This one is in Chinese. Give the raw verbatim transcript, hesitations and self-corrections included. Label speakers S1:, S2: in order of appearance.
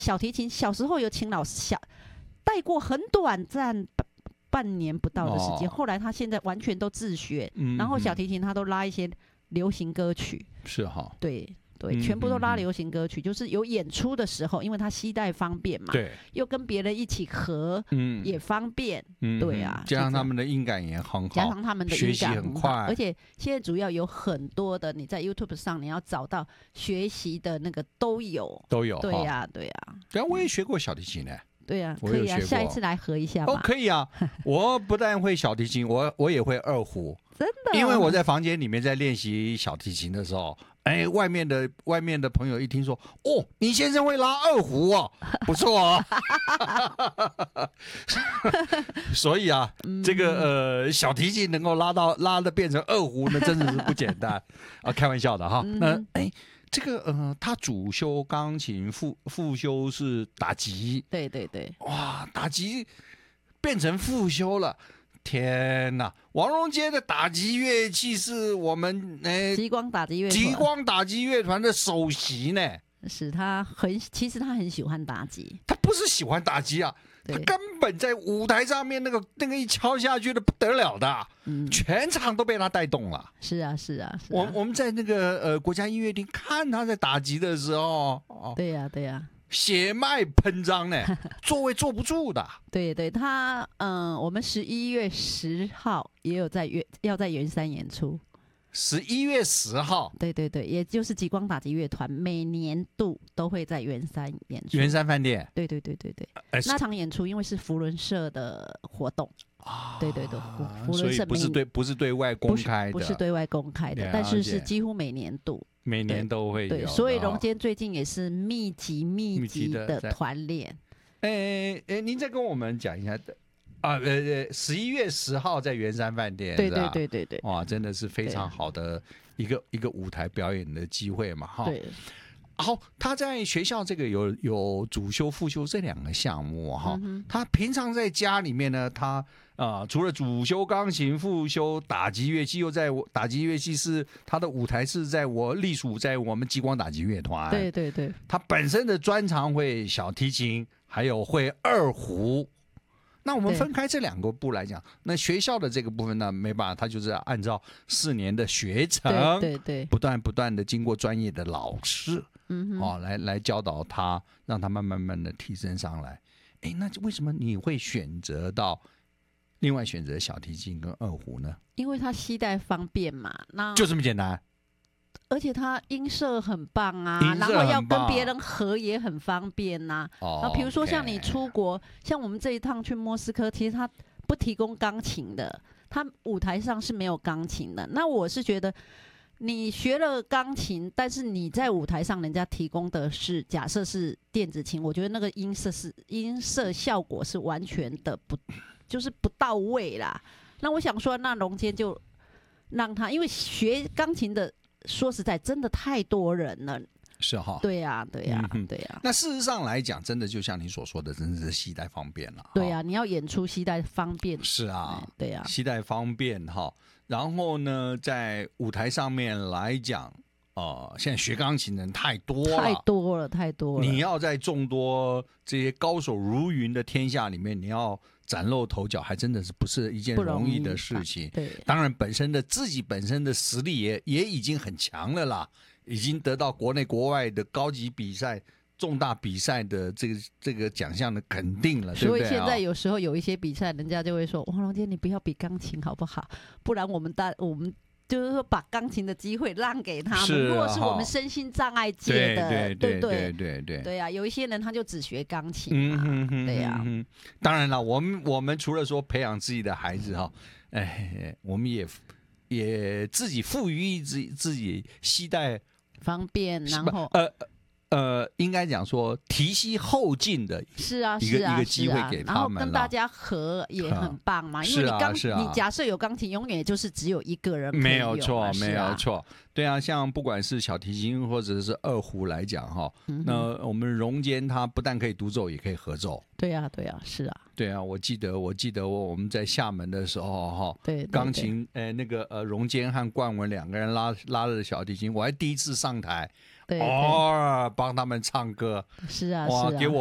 S1: 小提琴小时候有请老师小带过很短暂半年不到的时间，哦、后来他现在完全都自学，嗯、然后小提琴他都拉一些流行歌曲，
S2: 是哈，
S1: 对。对，全部都拉流行歌曲，嗯、就是有演出的时候，因为他携带方便嘛，
S2: 对，
S1: 又跟别人一起合，嗯，也方便，嗯、对啊，
S2: 加上他们的音感也很好，
S1: 加上他们的音感
S2: 很快，
S1: 而且现在主要有很多的，你在 YouTube 上你要找到学习的那个都有，
S2: 都有，
S1: 对呀、啊，对呀、啊，
S2: 对啊，我也学过小提琴呢。
S1: 对呀、啊，可以啊，下一次来合一下嘛。
S2: 哦，可以啊，我不但会小提琴，我我也会二胡，
S1: 真的，
S2: 因为我在房间里面在练习小提琴的时候。哎，外面的外面的朋友一听说，哦，你先生会拉二胡哦，不错哦。所以啊，嗯、这个呃小提琴能够拉到拉的变成二胡呢，真的是不简单啊，开玩笑的哈。嗯、那哎，这个呃，他主修钢琴，副副修是打击，
S1: 对对对，
S2: 哇，打击变成副修了。天哪！王荣杰的打击乐器是我们呃
S1: 极光打击乐团，
S2: 极光打击乐团的首席呢。
S1: 是他很，其实他很喜欢打击。
S2: 他不是喜欢打击啊，他根本在舞台上面那个那个一敲下去的不得了的，嗯、全场都被他带动了。
S1: 是啊，是啊，是啊
S2: 我我们在那个呃国家音乐厅看他在打击的时候，
S1: 哦、对呀、啊，对呀、啊。
S2: 血脉喷张呢，座位坐不住的。
S1: 对对，他嗯，我们十一月十号也有在圆要在圆山演出。
S2: 十一月十号，
S1: 对对对，也就是极光打击乐团每年度都会在圆山演出。
S2: 圆山饭店。
S1: 对对对对对，呃、那场演出因为是福伦社的活动。
S2: 啊，
S1: 对对对，福伦社
S2: 不是对不是对外公开的，
S1: 不 是, 不是对外公开的，但是是几乎每年度。
S2: 每年都会有，
S1: 对，所以荣坚最近也是密集密集的团练。
S2: 哎哎，您再跟我们讲一下啊，呃呃，十一月十号在圆山饭店，
S1: 对对对对对，
S2: 哇，真的是非常好的一个一个舞台表演的机会嘛，哈。对。好，他在学校这个有有主修副修这两个项目哈，嗯、他平常在家里面呢，他啊、呃、除了主修钢琴，副修打击乐器，又在我打击乐器是他的舞台是在我隶属在我们极光打击乐团，
S1: 对对对，
S2: 他本身的专长会小提琴，还有会二胡。那我们分开这两个部来讲，那学校的这个部分呢，没办法，他就是按照四年的学程，
S1: 对对对，
S2: 不断不断的经过专业的老师。嗯，哦，来来教导他，让他慢慢慢的提升上来。哎，那为什么你会选择到另外选择小提琴跟二胡呢？
S1: 因为它携带方便嘛，那
S2: 就这么简单。
S1: 而且它音色很棒啊，
S2: 然
S1: 后要跟别人合也很方便呐、啊。哦，比如说像你出国， okay. 像我们这一趟去莫斯科，其实它不提供钢琴的，它舞台上是没有钢琴的。那我是觉得。你学了钢琴，但是你在舞台上，人家提供的是假设是电子琴，我觉得那个音色是音色效果是完全的不，就是不到位啦。那我想说，那荣坚就让他，因为学钢琴的，说实在真的太多人了。
S2: 是哈，
S1: 对呀、啊，对呀、啊嗯，对呀、啊。
S2: 那事实上来讲，真的就像你所说的，真的是携带方便了。
S1: 对呀、啊，你要演出携带方便。
S2: 是啊，
S1: 对呀、啊，
S2: 携带方便哈。然后呢，在舞台上面来讲，呃，现在学钢琴的人太多了，
S1: 太多了，太多了。
S2: 你要在众多这些高手如云的天下里面，你要崭露头角，还真的是不是一件容易的事情。
S1: 对，
S2: 当然本身的自己本身的实力也也已经很强了啦，已经得到国内国外的高级比赛。重大比赛的这个这个奖项的肯定了，对不对？
S1: 所以现在有时候有一些比赛，人家就会说：“王荣坚，你不要比钢琴好不好？不然我们大我们就是说把钢琴的机会让给他们。如果是我们身心障碍界的，
S2: 对
S1: 对
S2: 对对对
S1: 对呀、啊，有一些人他就只学钢琴嘛，
S2: 嗯、哼哼
S1: 对呀、啊。
S2: 当然了，我们我们除了说培养自己的孩子哈，哎，我们也也自己赋予自己自己携带
S1: 方便，然后
S2: 呃。呃，应该讲说提携后进的，
S1: 是啊，
S2: 一个、
S1: 啊、
S2: 一个机会给他们，
S1: 然后跟大家合也很棒嘛。因为你钢、
S2: 啊啊、
S1: 你假设有钢琴，永远也就是只有一个人，
S2: 没有错，
S1: 啊、
S2: 没有错。对啊，像不管是小提琴或者是二胡来讲哈、嗯，那我们荣坚他不但可以独奏，也可以合奏。
S1: 对啊，对啊，是啊。
S2: 对啊，我记得，我记得我们在厦门的时候哈，对，钢琴，呃，那个呃，荣坚和冠文两个人拉拉了小提琴，我还第一次上台。
S1: 对，
S2: 哦，帮他们唱歌，
S1: 是啊，
S2: 哇，
S1: 是啊，
S2: 给我